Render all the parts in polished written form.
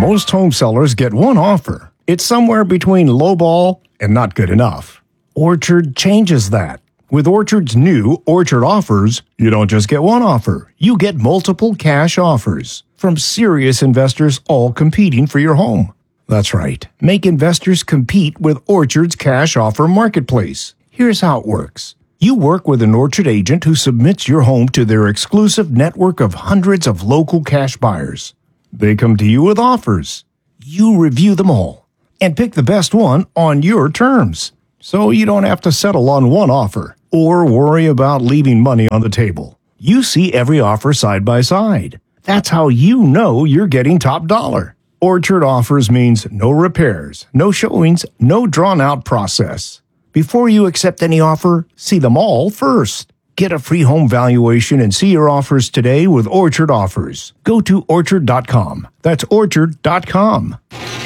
Most home sellers get one offer. It's somewhere between lowball and not good enough. Orchard changes that. With Orchard's new Orchard Offers, you don't just get one offer. You get multiple cash offers from serious investors all competing for your home. That's right. Make investors compete with Orchard's cash offer marketplace. Here's how it works. You work with an Orchard agent who submits your home to their exclusive network of hundreds of local cash buyers. They come to you with offers. You review them all and pick the best one on your terms. So you don't have to settle on one offer or worry about leaving money on the table. You see every offer side by side. That's how you know you're getting top dollar. Orchard Offers means no repairs, no showings, no drawn-out process. Before you accept any offer, see them all first. Get a free home valuation and see your offers today with Orchard Offers. Go to Orchard.com. That's Orchard.com.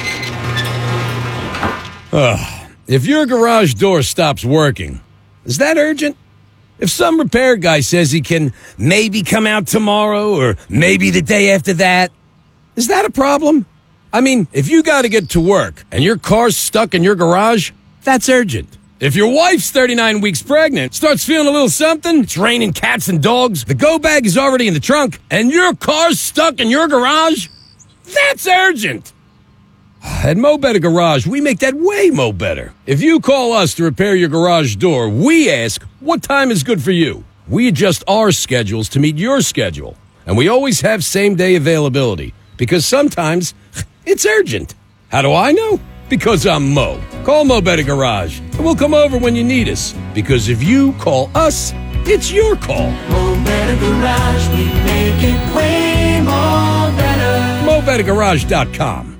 If your garage door stops working, is that urgent? If some repair guy says he can maybe come out tomorrow or maybe the day after that, is that a problem? I mean, if you got to get to work and your car's stuck in your garage, that's urgent. If your wife's 39 weeks pregnant, starts feeling a little something, it's raining cats and dogs, the go bag is already in the trunk, and your car's stuck in your garage, that's urgent. At Mo Better Garage, we make that way mo better. If you call us to repair your garage door, we ask, what time is good for you? We adjust our schedules to meet your schedule. And we always have same-day availability, because sometimes it's urgent. How do I know? Because I'm Mo. Call Mo Better Garage, and we'll come over when you need us. Because if you call us, it's your call. Mo Better Garage, we make it way more better. MoBetterGarage.com.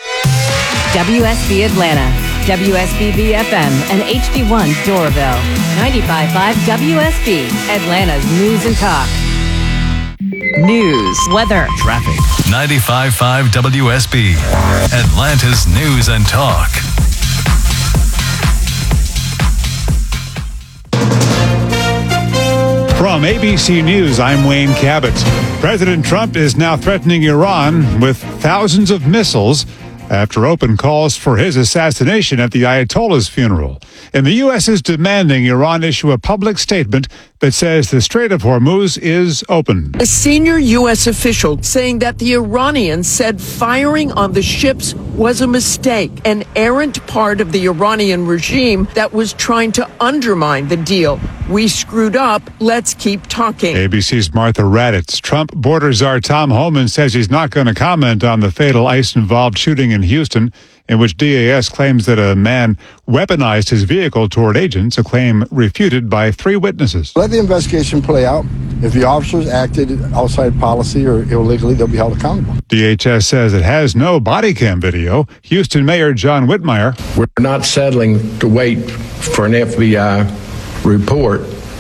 WSB Atlanta, WSBB FM, and HD1 Doraville. 95.5 WSB, Atlanta's news and talk. News, weather, traffic. 95.5 WSB, Atlanta's news and talk. From ABC News, I'm Wayne Cabot. President Trump is now threatening Iran with thousands of missiles after open calls for his assassination at the Ayatollah's funeral. And the U.S. is demanding Iran issue a public statement that says the Strait of Hormuz is open. A senior U.S. official saying that the Iranians said firing on the ships was a mistake, an errant part of the Iranian regime that was trying to undermine the deal. We screwed up. Let's keep talking. ABC's Martha Raddatz. Trump border czar Tom Homan says he's not going to comment on the fatal ICE-involved shooting in Houston, in which DAS claims that a man weaponized his vehicle toward agents, a claim refuted by 3 witnesses. Let the investigation play out. If the officers acted outside policy or illegally, they'll be held accountable. DHS says it has no body cam video. Houston Mayor John Whitmire. We're not settling to wait for an FBI report.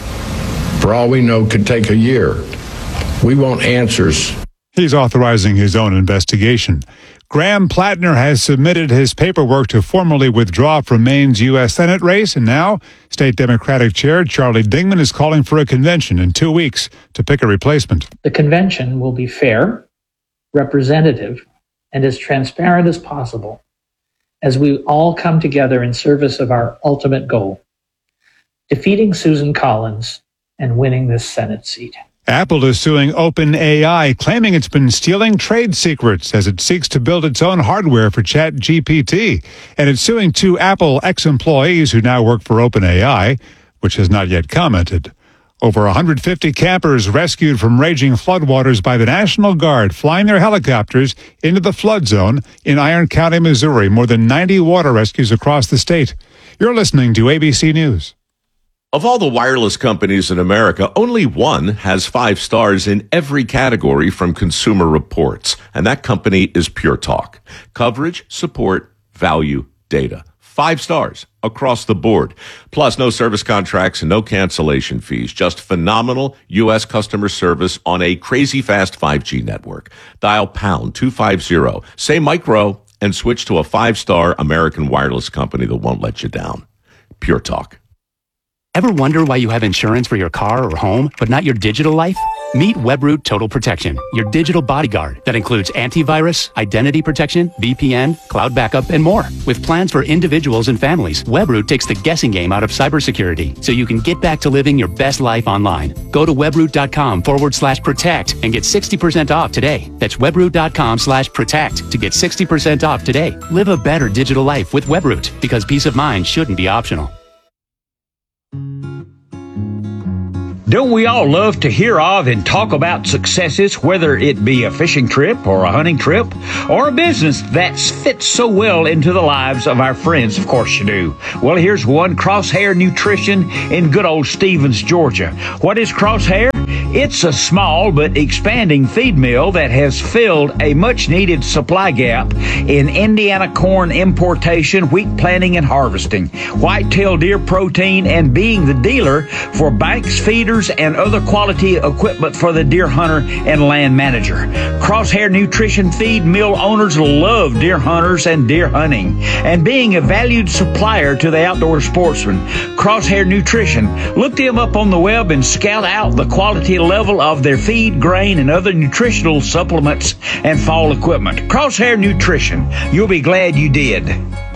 For all we know, could take a year. We want answers. He's authorizing his own investigation. Graham Plattner has submitted his paperwork to formally withdraw from Maine's U.S. Senate race, and now State Democratic Chair Charlie Dingman is calling for a convention in 2 weeks to pick a replacement. The convention will be fair, representative, and as transparent as possible as we all come together in service of our ultimate goal, defeating Susan Collins and winning this Senate seat. Apple is suing OpenAI, claiming it's been stealing trade secrets as it seeks to build its own hardware for ChatGPT. And it's suing 2 Apple ex-employees who now work for OpenAI, which has not yet commented. Over 150 campers rescued from raging floodwaters by the National Guard, flying their helicopters into the flood zone in Iron County, Missouri. More than 90 water rescues across the state. You're listening to ABC News. Of all the wireless companies in America, only one has 5 stars in every category from Consumer Reports, and that company is Pure Talk. Coverage, support, value, data. 5 stars across the board. Plus, no service contracts and no cancellation fees. Just phenomenal U.S. customer service on a crazy fast 5G network. Dial pound 250, say micro, and switch to a 5-star American wireless company that won't let you down. Pure Talk. Ever wonder why you have insurance for your car or home, but not your digital life? Meet Webroot Total Protection, your digital bodyguard that includes antivirus, identity protection, VPN, cloud backup, and more. With plans for individuals and families, Webroot takes the guessing game out of cybersecurity so you can get back to living your best life online. Go to webroot.com/protect and get 60% off today. That's webroot.com/protect to get 60% off today. Live a better digital life with Webroot, because peace of mind shouldn't be optional. Don't we all love to hear of and talk about successes, whether it be a fishing trip or a hunting trip or a business that fits so well into the lives of our friends? Of course you do. Well, here's one, Crosshair Nutrition in good old Stevens, Georgia. What is Crosshair? It's a small but expanding feed mill that has filled a much-needed supply gap in Indiana corn importation, wheat planting, and harvesting, whitetail deer protein, and being the dealer for banks, feeders, and other quality equipment for the deer hunter and land manager. Crosshair Nutrition feed mill owners love deer hunters and deer hunting, and being a valued supplier to the outdoor sportsman. Crosshair Nutrition, look them up on the web and scout out the quality level of their feed, grain, and other nutritional supplements and fall equipment. Crosshair Nutrition. You'll be glad you did.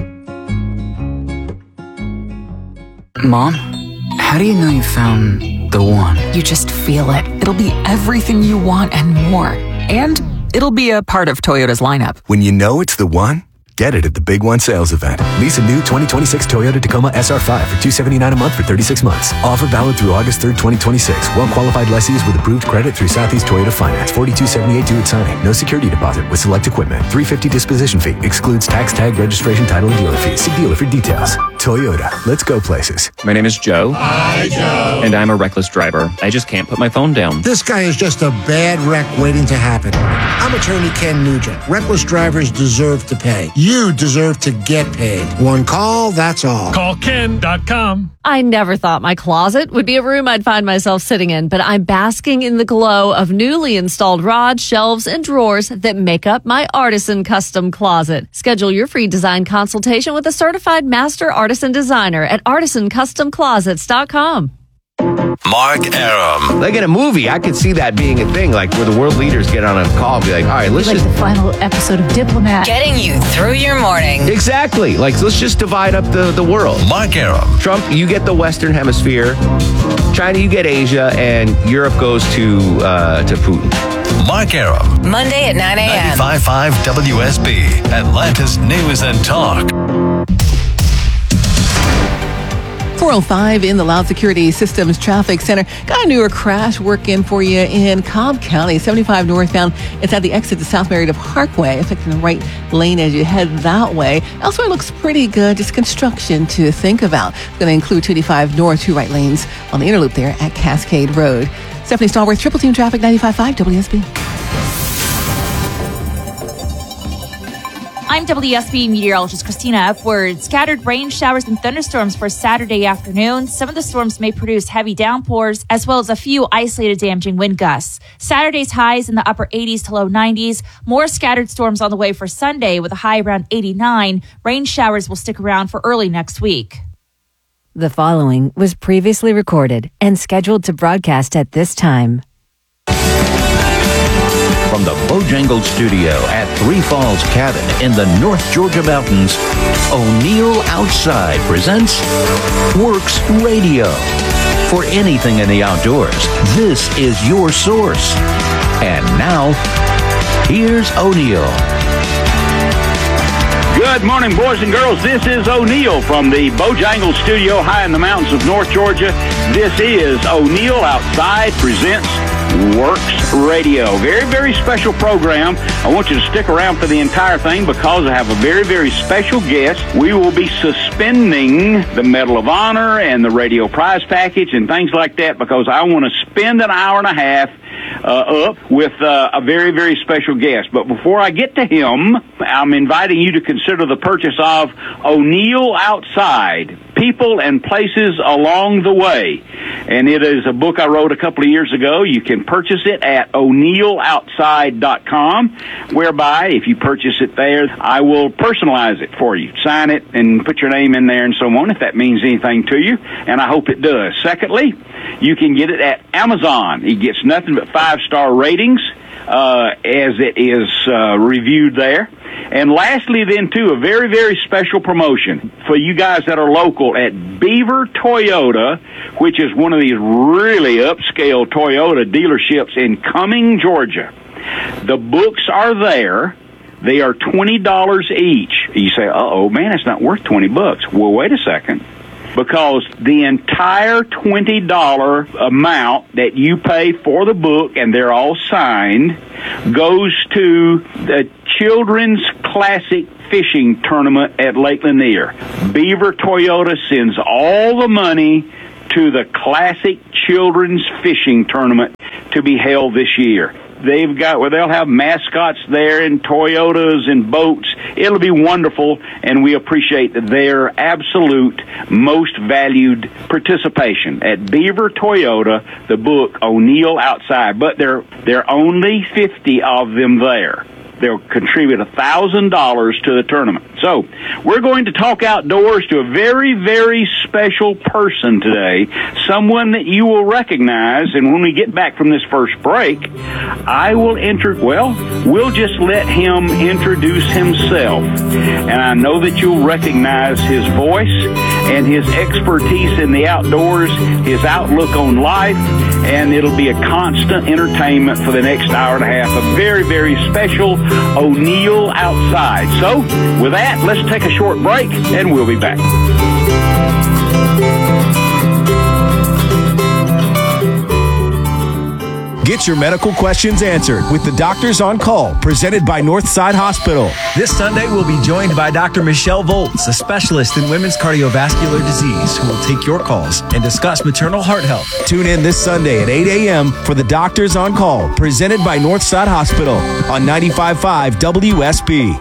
Mom, how do you know you found the one? You just feel it. It'll be everything you want and more. And it'll be a part of Toyota's lineup. When you know it's the one, get it at the Big One sales event. Lease a new 2026 Toyota Tacoma SR5 for $279 a month for 36 months. Offer valid through August 3rd, 2026. Well-qualified lessees with approved credit through Southeast Toyota Finance. $42.78 due at signing. No security deposit with select equipment. $350 disposition fee. Excludes tax, tag, registration, title, and dealer fees. See dealer for details. Toyota. Let's go places. My name is Joe. Hi, Joe. And I'm a reckless driver. I just can't put my phone down. This guy is just a bad wreck waiting to happen. I'm attorney Ken Nugent. Reckless drivers deserve to pay. You deserve to get paid. One call, that's all. Call Ken.com. I never thought my closet would be a room I'd find myself sitting in, but I'm basking in the glow of newly installed rods, shelves, and drawers that make up my Artisan custom closet. Schedule your free design consultation with a certified master artisan designer at artisancustomclosets.com. Mark Arum. Like in a movie, I could see that being a thing, like where the world leaders get on a call and be like, all right, let's just... the final episode of Diplomat. Getting you through your morning. Exactly. Like, let's just divide up the world. Mark Arum. Trump, you get the Western Hemisphere. China, you get Asia. And Europe goes to Putin. Mark Arum. Monday at 9 a.m. 95.5 WSB, Atlanta's News and Talk. 405 in the Loud Security Systems Traffic Center. Got a newer crash working for you in Cobb County, 75 northbound. It's at the exit to South Merida Parkway, affecting the right lane as you head that way. Elsewhere looks pretty good, just construction to think about. It's going to include 285 north, 2 right lanes on the inner loop there at Cascade Road. Stephanie Stallworth, Triple Team Traffic, 95.5 WSB. I'm WSB meteorologist Christina Epworth. Scattered rain showers and thunderstorms for Saturday afternoon. Some of the storms may produce heavy downpours as well as a few isolated damaging wind gusts. Saturday's highs in the upper 80s to low 90s. More scattered storms on the way for Sunday with a high around 89. Rain showers will stick around for early next week. The following was previously recorded and scheduled to broadcast at this time. From the Bojangles Studio at Three Falls Cabin in the North Georgia Mountains, O'Neill Outside presents Works Radio. For anything in the outdoors, this is your source. And now, here's O'Neill. Good morning, boys and girls. This is O'Neill from the Bojangles Studio high in the mountains of North Georgia. This is O'Neill Outside presents Works Radio. Very, very special program. I want you to stick around for the entire thing because I have a very, very special guest. We will be suspending the Medal of Honor and the radio prize package and things like that because I want to spend an hour and a half up with a very, very special guest. But before I get to him, I'm inviting you to consider the purchase of O'Neill Outside. people and places along the way. And it is a book I wrote a couple of years ago. You can purchase it at o'neilloutside.com, whereby if you purchase it there, I will personalize it for you, sign it, and put your name in there and so on, if that means anything to you, and I hope it does. Secondly, you can get it at Amazon. It gets nothing but 5-star ratings as it is reviewed there. And lastly, then, too, a very, very special promotion for you guys that are local at Beaver Toyota, which is one of these really upscale Toyota dealerships in Cumming, Georgia. The books are there. They are $20 each. You say, uh-oh, man, it's not worth $20. Well, wait a second. Because the entire $20 amount that you pay for the book, and they're all signed, goes to the Children's Classic Fishing Tournament at Lake Lanier. Beaver Toyota sends all the money to the Classic Children's Fishing Tournament to be held this year. They'll have mascots there and Toyotas and boats. It'll be wonderful, and we appreciate their absolute most valued participation at Beaver Toyota, the book O'Neill Outside. But there are only 50 of them there. They'll contribute $1,000 to the tournament. So we're going to talk outdoors to a very, very special person today, someone that you will recognize. And when we get back from this first break, we'll just let him introduce himself. And I know that you'll recognize his voice and his expertise in the outdoors, his outlook on life, and it'll be a constant entertainment for the next hour and a half. A very, very special O'Neill Outside. So, with that, let's take a short break, and we'll be back. Get your medical questions answered with the Doctors on Call, presented by Northside Hospital. This Sunday, we'll be joined by Dr. Michelle Volz, a specialist in women's cardiovascular disease, who will take your calls and discuss maternal heart health. Tune in this Sunday at 8 a.m. for the Doctors on Call, presented by Northside Hospital on 95.5 WSB.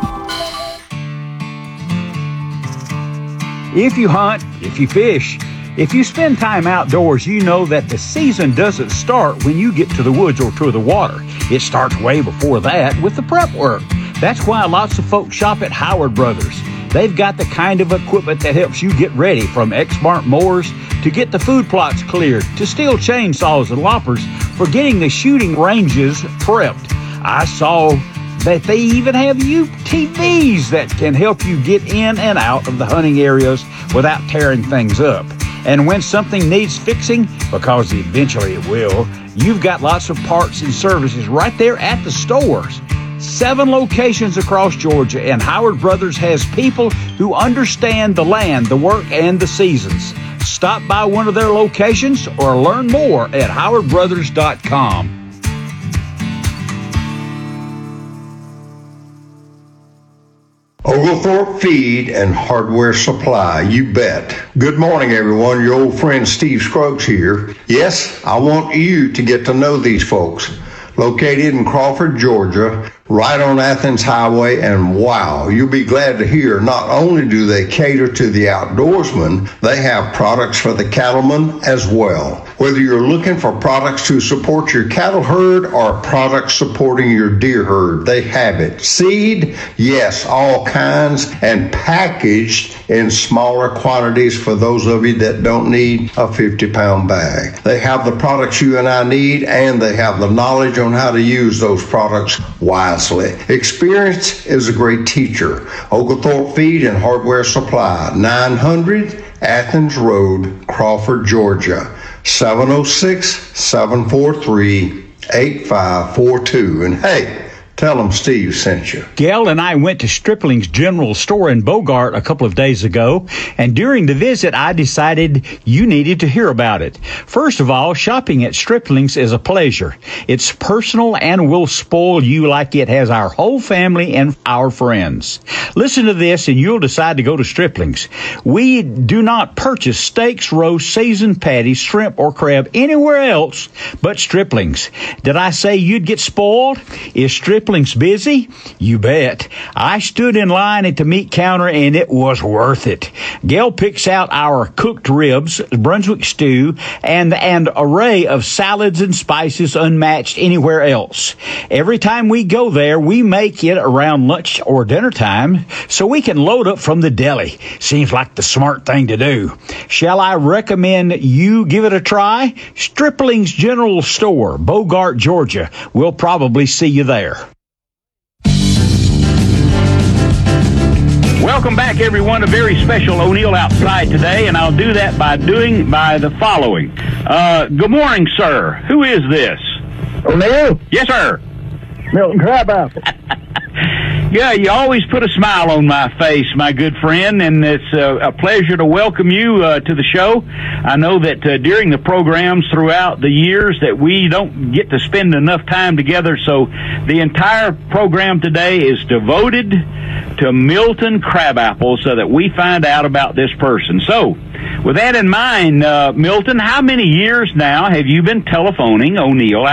If you hunt, if you fish, if you spend time outdoors, you know that the season doesn't start when you get to the woods or to the water. It starts way before that with the prep work. That's why lots of folks shop at Howard Brothers. They've got the kind of equipment that helps you get ready, from Exmark mowers to get the food plots cleared, to steel chainsaws and loppers for getting the shooting ranges prepped. I saw that they even have UTVs that can help you get in and out of the hunting areas without tearing things up. And when something needs fixing, because eventually it will, you've got lots of parts and services right there at the stores. 7 locations across Georgia, and Howard Brothers has people who understand the land, the work, and the seasons. Stop by one of their locations or learn more at howardbrothers.com. Oglethorpe Feed and Hardware Supply, you bet. Good morning, everyone. Your old friend Steve Scruggs here. Yes, I want you to get to know these folks. Located in Crawford, Georgia, right on Athens Highway, and wow, you'll be glad to hear not only do they cater to the outdoorsman, they have products for the cattleman as well. Whether you're looking for products to support your cattle herd or products supporting your deer herd, they have it. Seed, yes, all kinds, and packaged in smaller quantities for those of you that don't need a 50-pound bag. They have the products you and I need, and they have the knowledge on how to use those products wisely. Experience is a great teacher. Oglethorpe Feed and Hardware Supply, 900 Athens Road, Crawford, Georgia, 706-743-8542. And hey, tell them Steve sent you. Gail and I went to Stripling's General Store in Bogart a couple of days ago, and during the visit, I decided you needed to hear about it. First of all, shopping at Stripling's is a pleasure. It's personal and will spoil you like it has our whole family and our friends. Listen to this, and you'll decide to go to Stripling's. We do not purchase steaks, roasts, seasoned patties, shrimp, or crab anywhere else but Stripling's. Did I say you'd get spoiled? Is Stripling's Stripling's busy? You bet. I stood in line at the meat counter, and it was worth it. Gail picks out our cooked ribs, Brunswick stew, and an array of salads and spices unmatched anywhere else. Every time we go there, we make it around lunch or dinner time so we can load up from the deli. Seems like the smart thing to do. Shall I recommend you give it a try? Stripling's General Store, Bogart, Georgia. We'll probably see you there. Welcome back, everyone. A very special O'Neill Outside today, and I'll do that by the following. Good morning, sir. Who is this? O'Neill? Yes, sir. Milton Crabapple. Yeah, you always put a smile on my face, my good friend, and it's a pleasure to welcome you to the show. I know that during the programs throughout the years that we don't get to spend enough time together, so the entire program today is devoted to Milton Crabapple so that we find out about this person. So, with that in mind, Milton, how many years now have you been telephoning O'Neill